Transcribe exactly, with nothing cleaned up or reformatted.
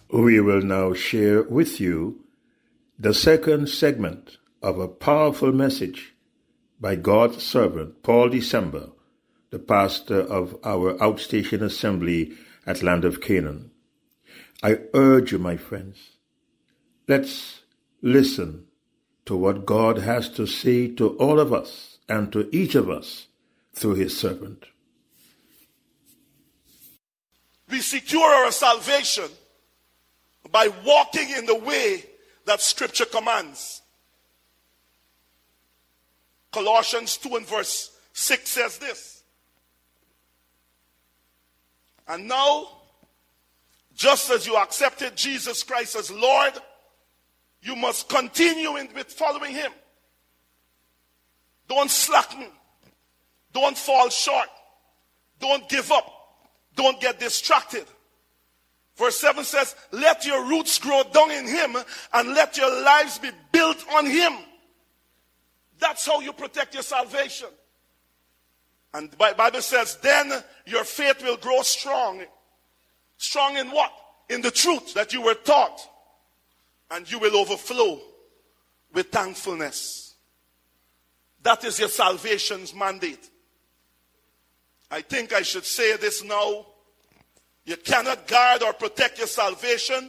We will now share with you the second segment of a powerful message by God's servant, Paul December, the pastor of our outstation assembly at Land of Canaan. I urge you, my friends, let's listen to what God has to say to all of us and to each of us through his servant. We secure our salvation by walking in the way that Scripture commands. Colossians two and verse six says this. And now, just as you accepted Jesus Christ as Lord, you must continue in, with following him. Don't slacken. Don't fall short. Don't give up. Don't get distracted. Verse seven says, let your roots grow down in him and let your lives be built on him. That's how you protect your salvation. And the Bible says, then your faith will grow strong. Strong in what? In the truth that you were taught. And you will overflow with thankfulness. That is your salvation's mandate. I think I should say this now. You cannot guard or protect your salvation